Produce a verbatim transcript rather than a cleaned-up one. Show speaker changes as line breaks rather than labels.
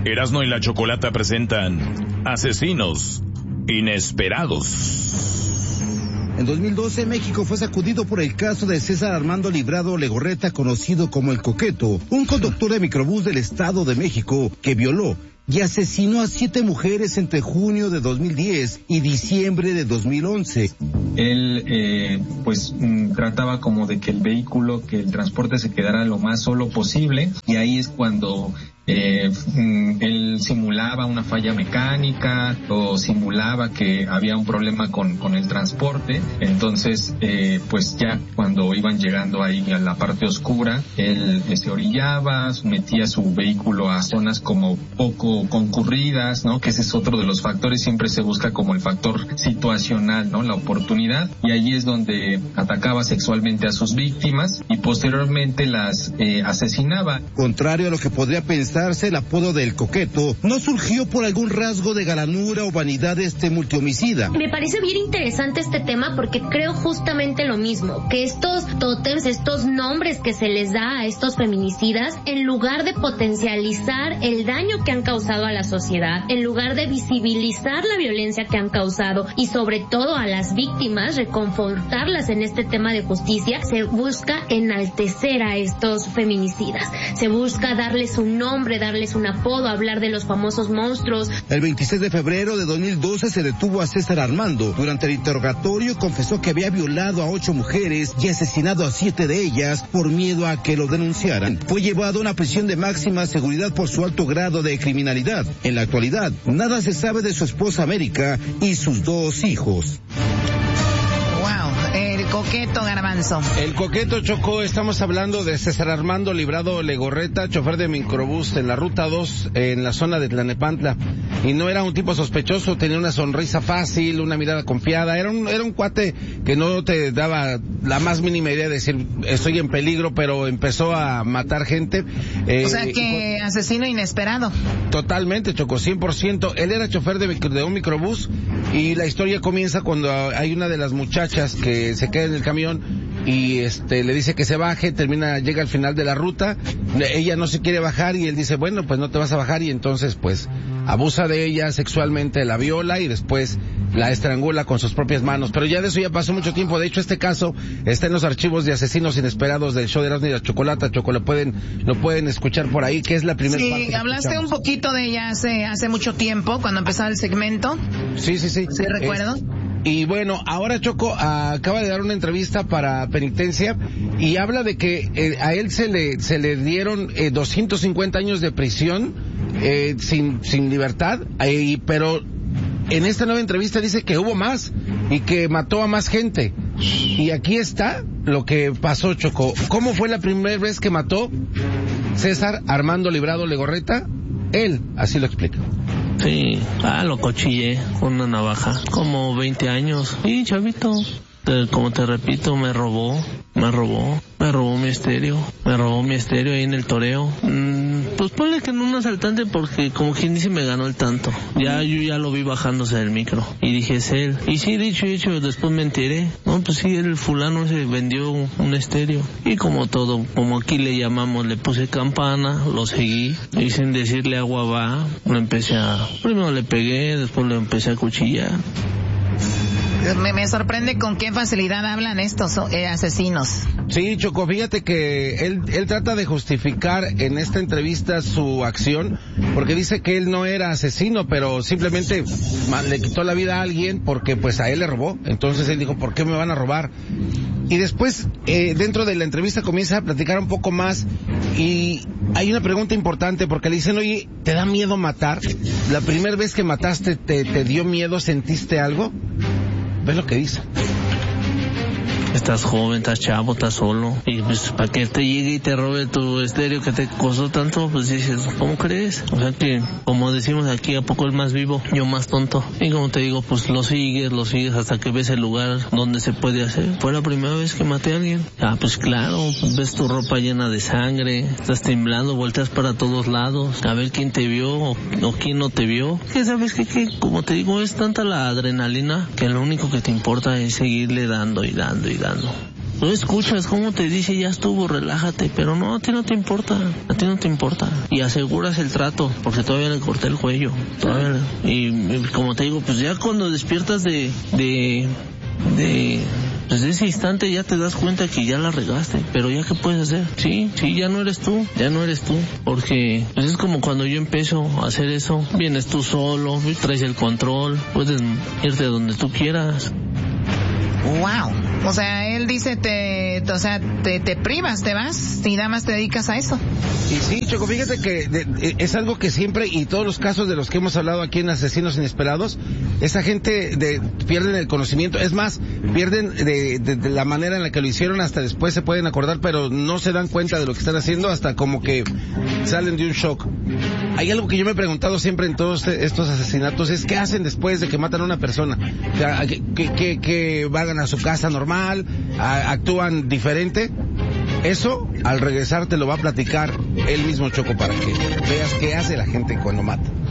Erasmo y la Chocolata presentan Asesinos Inesperados.
En dos mil doce, México fue sacudido por el caso de César Armando Librado Legorreta, conocido como El Coqueto, un conductor de microbús del Estado de México que violó y asesinó a siete mujeres entre junio de dos mil diez y diciembre de dos mil once.
Él, eh, pues, mm, trataba como de que el vehículo, que el transporte se quedara lo más solo posible, y ahí es cuando Eh, él simulaba una falla mecánica o simulaba que había un problema con, con el transporte. Entonces, eh, pues ya cuando iban llegando ahí a la parte oscura, él eh, se orillaba, metía su vehículo a zonas como poco concurridas, ¿no? Que ese es otro de los factores, siempre se busca como el factor situacional, ¿no? La oportunidad, y allí es donde atacaba sexualmente a sus víctimas y posteriormente las eh, asesinaba.
Contrario a lo que podría pensar, el apodo del Coqueto no surgió por algún rasgo de galanura o vanidad de este multihomicida.
Me parece bien interesante este tema porque creo justamente lo mismo, que estos tótems, estos nombres que se les da a estos feminicidas, en lugar de potencializar el daño que han causado a la sociedad, en lugar de visibilizar la violencia que han causado y sobre todo a las víctimas, reconfortarlas en este tema de justicia, se busca enaltecer a estos feminicidas, se busca darles un nombre, darles un apodo, hablar de los famosos monstruos.
El veintiséis de febrero de dos mil doce se detuvo a César Armando. Durante el interrogatorio confesó que había violado a ocho mujeres y asesinado a siete de ellas por miedo a que lo denunciaran. Fue llevado a una prisión de máxima seguridad por su alto grado de criminalidad. En la actualidad, nada se sabe de su esposa América y sus dos hijos.
El Coqueto, Garbanzo.
El Coqueto, Chocó, estamos hablando de César Armando Librado Legorreta, chofer de microbús en la ruta dos, en la zona de Tlanepantla. Y no era un tipo sospechoso, tenía una sonrisa fácil, una mirada confiada, era un, era un cuate que no te daba la más mínima idea de decir, estoy en peligro, pero empezó a matar gente.
Eh, o sea que asesino inesperado.
Totalmente, Chocó, cien por ciento. Él era chofer de, de un microbús y la historia comienza cuando hay una de las muchachas que se queda en el camión y este le dice que se baje, termina, llega al final de la ruta, ella no se quiere bajar y él dice, bueno, pues no te vas a bajar, y entonces pues abusa de ella sexualmente, la viola y después la estrangula con sus propias manos. Pero ya de eso ya pasó mucho tiempo. De hecho, este caso está en los archivos de Asesinos Inesperados del show de Erasmo y la Chocolata. Choco, lo pueden, lo pueden escuchar por ahí, que es la primera
sí,
parte. Sí,
hablaste
escuchamos.
Un poquito de ella hace, hace mucho tiempo, cuando empezaba el segmento.
Sí, sí, sí.
Sí, recuerdo.
Es... Y bueno, ahora Choco uh, acaba de dar una entrevista para Penitencia y habla de que eh, a él se le se le dieron eh, doscientos cincuenta años de prisión eh, sin sin libertad, eh, pero en esta nueva entrevista dice que hubo más y que mató a más gente. Y aquí está lo que pasó, Choco. ¿Cómo fue la primera vez que mató César Armando Librado Legorreta? Él así lo explica.
Sí, ah, lo cochillé con una navaja, como veinte años. Sí, chavito. Te, como te repito, me robó, me robó, me robó mi estéreo, me robó mi estéreo ahí en el toreo. Mm, pues ponle que en un asaltante porque como quien dice me ganó el tanto. Ya yo ya lo vi bajándose del micro y dije es él. Y sí, dicho y hecho, después me enteré. No, pues sí, el fulano se vendió un, un estéreo. Y como todo, como aquí le llamamos, le puse campana, lo seguí. Y sin decirle agua va, lo empecé a... Primero le pegué, después lo empecé a cuchillar.
Me, me sorprende con qué facilidad hablan estos eh, asesinos.
Sí, Choco, fíjate que él, él trata de justificar en esta entrevista su acción, porque dice que él no era asesino, pero simplemente le quitó la vida a alguien porque pues a él le robó. Entonces él dijo, ¿por qué me van a robar? Y después, eh, dentro de la entrevista comienza a platicar un poco más y hay una pregunta importante porque le dicen, oye, ¿te da miedo matar? ¿La primera vez que mataste te, te dio miedo, sentiste algo? ¿Ves lo que dice?
Estás joven, estás chavo, estás solo. Y pues para que te llegue y te robe tu estéreo que te costó tanto, pues dices, ¿cómo crees? O sea que, como decimos aquí, ¿a poco el más vivo? Yo más tonto. Y como te digo, pues lo sigues, lo sigues hasta que ves el lugar donde se puede hacer. Fue la primera vez que maté a alguien. Ah, pues claro, pues ves tu ropa llena de sangre, estás temblando, volteas para todos lados, a ver quién te vio o, o quién no te vio. Que sabes que, que, como te digo, es tanta la adrenalina que lo único que te importa es seguirle dando y dando y dando. tú escuchas cómo te dice, ya estuvo, relájate, pero no, a ti no te importa, a ti no te importa. Y aseguras el trato, porque todavía le corté el cuello, todavía le... y, y como te digo, pues ya cuando despiertas de, de, de, pues de ese instante ya te das cuenta que ya la regaste, pero ya qué puedes hacer, sí, sí, ya no eres tú, ya no eres tú, porque pues es como cuando yo empiezo a hacer eso, vienes tú solo, traes el control, puedes irte a donde tú quieras.
Wow. O sea, él dice, te, o sea, te, te privas, te vas y nada más te dedicas a eso.
Y sí, Choco, fíjate que de, es algo que siempre, y todos los casos de los que hemos hablado aquí en Asesinos Inesperados, esa gente de, pierden el conocimiento, es más, pierden de, de, de la manera en la que lo hicieron, hasta después se pueden acordar, pero no se dan cuenta de lo que están haciendo hasta como que salen de un shock. Hay algo que yo me he preguntado siempre en todos estos asesinatos, es qué hacen después de que matan a una persona. O sea, que, que, que van a su casa normal, a, actúan diferente. Eso, al regresar te lo va a platicar él mismo, Choco, para que veas qué hace la gente cuando mata.